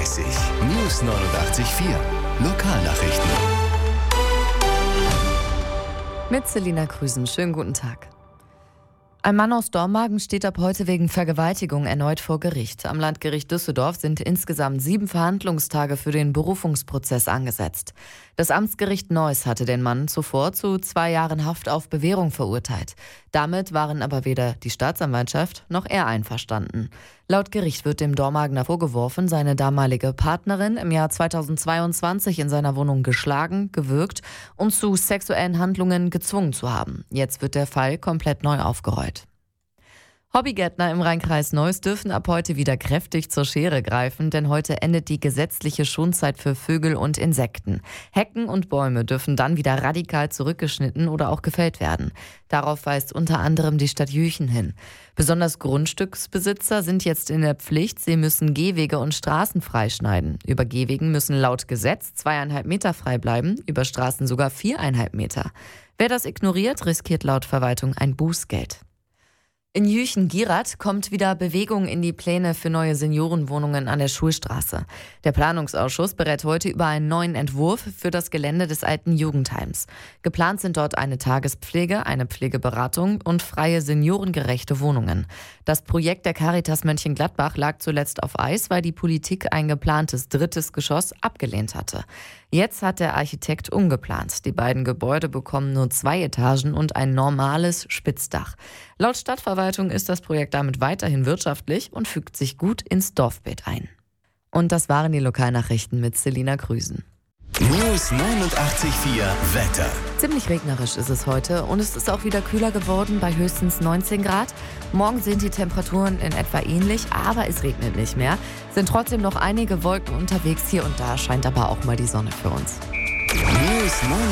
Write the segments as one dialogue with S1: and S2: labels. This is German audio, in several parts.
S1: News 89.4 Lokalnachrichten.
S2: Mit Selina Krüsen. Schönen guten Tag. Ein Mann aus Dormagen steht ab heute wegen Vergewaltigung erneut vor Gericht. Am Landgericht Düsseldorf sind insgesamt 7 Verhandlungstage für den Berufungsprozess angesetzt. Das Amtsgericht Neuss hatte den Mann zuvor zu 2 Jahren Haft auf Bewährung verurteilt. Damit waren aber weder die Staatsanwaltschaft noch er einverstanden. Laut Gericht wird dem Dormagener vorgeworfen, seine damalige Partnerin im Jahr 2022 in seiner Wohnung geschlagen, gewürgt und zu sexuellen Handlungen gezwungen zu haben. Jetzt wird der Fall komplett neu aufgerollt. Hobbygärtner im Rheinkreis Neuss dürfen ab heute wieder kräftig zur Schere greifen, denn heute endet die gesetzliche Schonzeit für Vögel und Insekten. Hecken und Bäume dürfen dann wieder radikal zurückgeschnitten oder auch gefällt werden. Darauf weist unter anderem die Stadt Jüchen hin. Besonders Grundstücksbesitzer sind jetzt in der Pflicht, sie müssen Gehwege und Straßen freischneiden. Über Gehwegen müssen laut Gesetz 2,5 Meter frei bleiben, über Straßen sogar 4,5 Meter. Wer das ignoriert, riskiert laut Verwaltung ein Bußgeld. In Jüchen-Gierath kommt wieder Bewegung in die Pläne für neue Seniorenwohnungen an der Schulstraße. Der Planungsausschuss berät heute über einen neuen Entwurf für das Gelände des alten Jugendheims. Geplant sind dort eine Tagespflege, eine Pflegeberatung und freie seniorengerechte Wohnungen. Das Projekt der Caritas Mönchengladbach lag zuletzt auf Eis, weil die Politik ein geplantes 3. Geschoss abgelehnt hatte. Jetzt hat der Architekt umgeplant. Die beiden Gebäude bekommen nur 2 Etagen und ein normales Spitzdach. Laut Stadtverwaltung ist das Projekt damit weiterhin wirtschaftlich und fügt sich gut ins Dorfbild ein. Und das waren die Lokalnachrichten mit Selina Krüsen.
S1: News 89.4 Wetter.
S2: Ziemlich regnerisch ist es heute und es ist auch wieder kühler geworden bei höchstens 19 Grad. Morgen sind die Temperaturen in etwa ähnlich, aber es regnet nicht mehr. Sind trotzdem noch einige Wolken unterwegs, hier und da scheint aber auch mal die Sonne für uns.
S1: News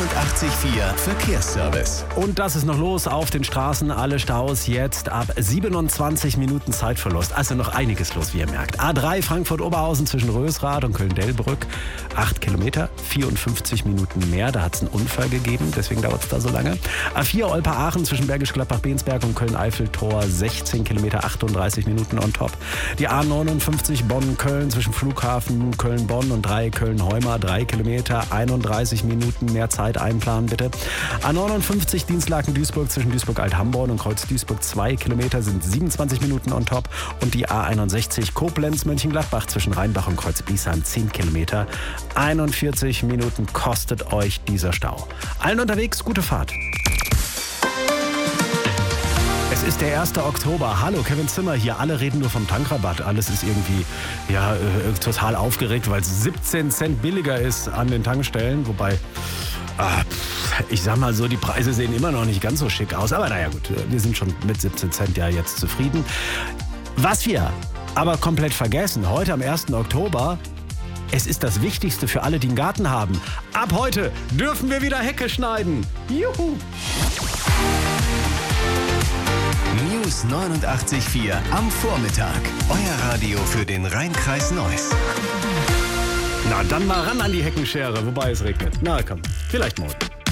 S1: 89.4 Verkehrsservice.
S3: Und das ist noch los auf den Straßen. Alle Staus jetzt ab 27 Minuten Zeitverlust. Also noch einiges los, wie ihr merkt. A3 Frankfurt-Oberhausen zwischen Rösrath und Köln-Delbrück. 8 Kilometer, 54 Minuten mehr. Da hat es einen Unfall gegeben, deswegen dauert es da so lange. A4 Olper-Aachen zwischen Bergisch Gladbach-Bensberg und Köln-Eifel-Tor. 16 Kilometer, 38 Minuten on top. Die A59 Bonn-Köln zwischen Flughafen Köln-Bonn und 3 Köln-Heumar. 3 Kilometer, 31 Minuten mehr Zeit einplanen, bitte. A59 Dienstlaken-Duisburg zwischen Duisburg-Alt-Hamborn und Kreuz-Duisburg 2 Kilometer sind 27 Minuten on top. Und die A61 Koblenz-Mönchengladbach zwischen Rheinbach und Kreuz-Biesheim 10 Kilometer. 41 Minuten kostet euch dieser Stau. Allen unterwegs, gute Fahrt. Es ist der 1. Oktober. Hallo, Kevin Zimmer hier. Alle reden nur vom Tankrabatt. Alles ist irgendwie total aufgeregt, weil es 17 Cent billiger ist an den Tankstellen. Wobei, ich sag mal so, die Preise sehen immer noch nicht ganz so schick aus. Aber naja gut, wir sind schon mit 17 Cent ja jetzt zufrieden. Was wir aber komplett vergessen, heute am 1. Oktober, es ist das Wichtigste für alle, die einen Garten haben. Ab heute dürfen wir wieder Hecke schneiden. Juhu!
S1: News 89.4 am Vormittag. Euer Radio für den Rheinkreis Neuss.
S3: Na, dann mal ran an die Heckenschere, wobei es regnet. Na komm, vielleicht morgen.